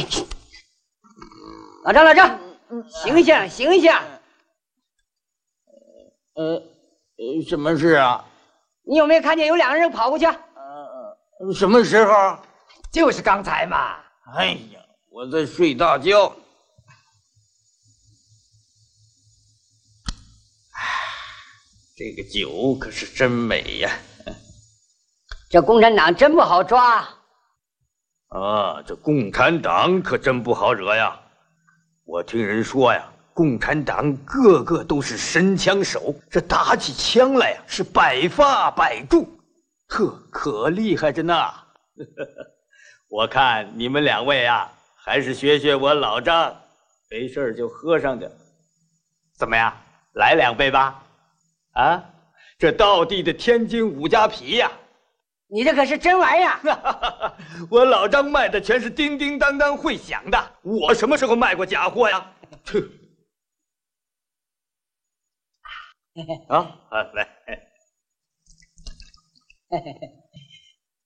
哎，老张，醒醒，醒醒！ 什么事啊？ 你有没有看见有2个人跑过去？ 什么时候？ 就是刚才嘛。 哎呀，我在睡大觉。这个酒可是真美呀！ 这共产党真不好抓。 这共产党可真不好惹呀！我听人说呀，共产党个个都是神枪手，这打起枪来呀是百发百中，可厉害着呢。我看你们2位啊，还是学学我老张，没事就喝上点。怎么样？来2杯吧？啊，这道地的天津5家啤呀！ 你这可是真玩意儿！ 我老张卖的全是叮叮当当会响的，我什么时候卖过假货呀？啊，来。